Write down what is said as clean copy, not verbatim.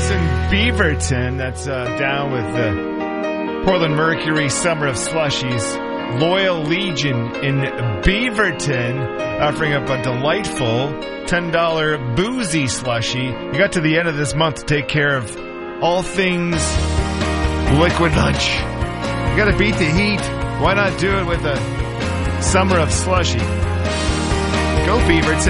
Chris in Beaverton. That's down with the Portland Mercury Summer of Slushies. Loyal Legion in Beaverton offering up a delightful $10 boozy slushie. You got to the end of this month to take care of all things liquid lunch. You got to beat the heat. Why not do it with a Summer of Slushie? Go Beaverton.